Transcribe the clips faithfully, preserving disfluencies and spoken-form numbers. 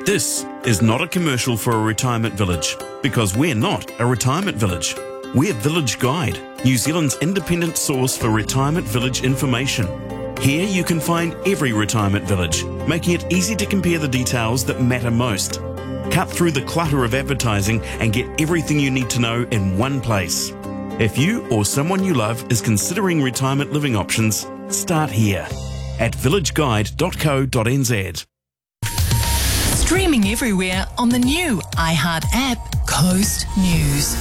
This is not a commercial for a retirement village, because we're not a retirement village. We're Village Guide, New Zealand's independent source for retirement village information. Here you can find every retirement village, making it easy to compare the details that matter most. Cut through the clutter of advertising and get everything you need to know in one place. If you or someone you love is considering retirement living options, start here at village guide dot co dot n z. Streaming everywhere on the new iHeart app, Coast News.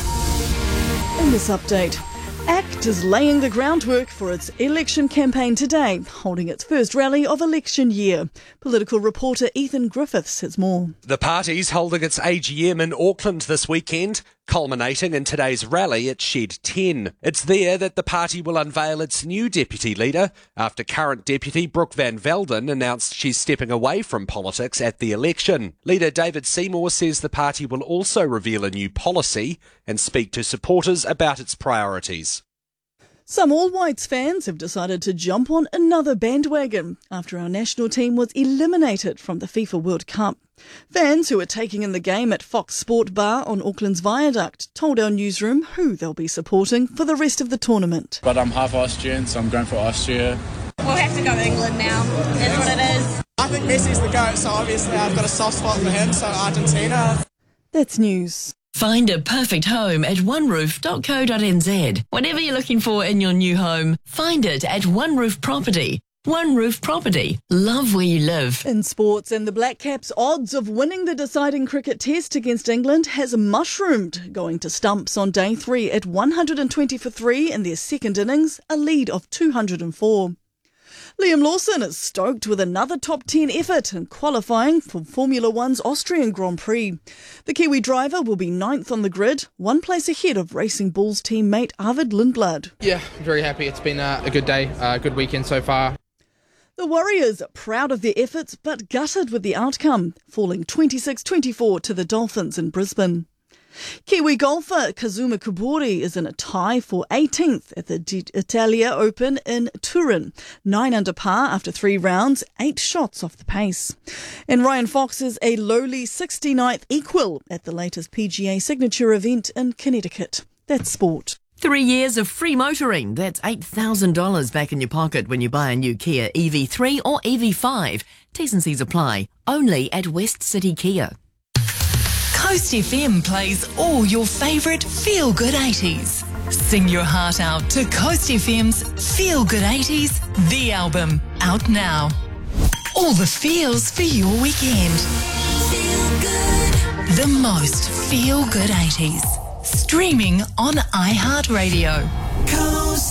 In this update, A C T is laying the groundwork for its election campaign today, holding its first rally of election year. Political reporter Ethan Griffiths has more. The party's holding its A G M in Auckland this weekend, culminating in today's rally at Shed ten. It's there that the party will unveil its new deputy leader after current deputy Brooke Van Velden announced she's stepping away from politics at the election. Leader David Seymour says the party will also reveal a new policy and speak to supporters about its priorities. Some All Whites fans have decided to jump on another bandwagon after our national team was eliminated from the FIFA World Cup. Fans who are taking in the game at Fox Sport Bar on Auckland's Viaduct told our newsroom who they'll be supporting for the rest of the tournament. But I'm half Austrian, so I'm going for Austria. We'll have to go England now. That's what it is. I think Messi's the GOAT, so obviously I've got a soft spot for him, so Argentina. That's news. Find a perfect home at one roof dot co dot n z. Whatever you're looking for in your new home, find it at One Roof Property. One Roof Property. Love where you live. In sports, and the Black Caps' odds of winning the deciding cricket test against England has mushroomed, going to stumps on day three at one hundred twenty for three in their second innings, a lead of two hundred four. Liam Lawson is stoked with another top ten effort in qualifying for Formula One's Austrian Grand Prix. The Kiwi driver will be ninth on the grid, one place ahead of Racing Bulls teammate Arvid Lindblad. Yeah, very happy. It's been a, a good day, a good weekend so far. The Warriors are proud of their efforts but gutted with the outcome, falling twenty-six twenty-four to the Dolphins in Brisbane. Kiwi golfer Kazuma Kubori is in a tie for eighteenth at the D'Italia Open in Turin, nine under par after three rounds, eight shots off the pace. And Ryan Fox is a lowly sixty-ninth equal at the latest P G A signature event in Connecticut. That's sport. Three years of free motoring. That's eight thousand dollars back in your pocket when you buy a new Kia E V three or E V five. T's and C's apply. Only at West City Kia. Coast F M plays all your favourite feel-good eighties. Sing your heart out to Coast F M's Feel Good eighties, the album, out now. All the feels for your weekend. Feel good. The most feel-good eighties. Streaming on iHeartRadio.